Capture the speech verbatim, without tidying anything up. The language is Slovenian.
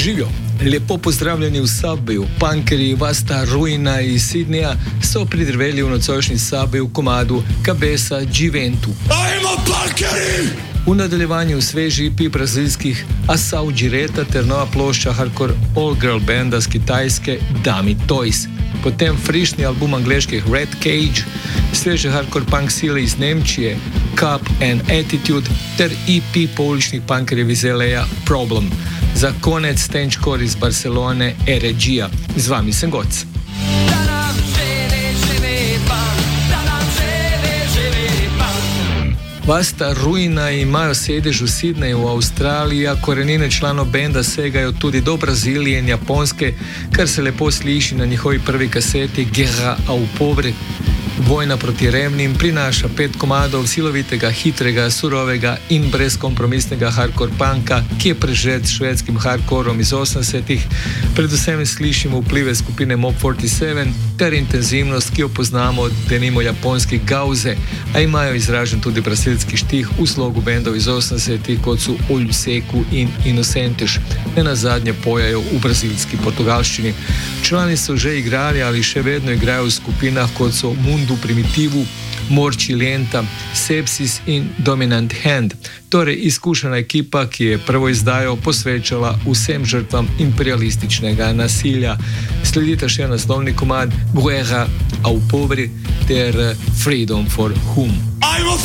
Živijo! Lepo pozdravljeni v Subwayu. Punkerji Vasta Ruina iz Sydneyja so pridrveli v nocojšnji Subway v komadu Cabeça de Vento. Ajmo, punkerji! V nadaljevanju sveži E P brazilskih Assault Direta ter nova plošča hardcore all-girl benda z Kitajske Dummy Toys. Potem frišni album angleških Red Cage, sveže hardcore punk sile iz Nemčije Cup and Attitude ter E P pouličnih punkerjev iz L A Problem. Za konec stenčkor iz Barcelone Erejija. Z vami sem Goc. Vasta Ruina imajo sedež v Sydneyju v Avstraliji, a korenine članov benda segajo tudi do Brazilije in Japonske, kar se lepo sliši na njihovi prvi kaseti Guerra ao Pobre. Vojna proti revnim prinaša pet komadov silovitega, hitrega, surovega in brezkompromisnega hardcore punka, ki je prežet s švedskim hardcoreom iz osemdesetih. Predvsem slišimo vplive skupine Mob štirideset sedem ter intenzivnost, ki jo poznamo denimo japonski Gauze, a imajo izražen tudi brazilski štih v slogu bendov iz osemdesetih, kot so Olho Seco in Inocentes. Ne nazadnje pojejo v brazilski portugalščini. Člani so že igrali ali še vedno igrajo v skupinah, kot so Mundo Primitivo, Morči Lenta, Sepsis in Dominant Hand. Torej izkušena ekipa, ki je prvo izdajo posvečala vsem žrtvam imperialističnega nasilja. Sledita še naslovni komad Guerra ao Pobre ter Freedom for Whom. Ajmo,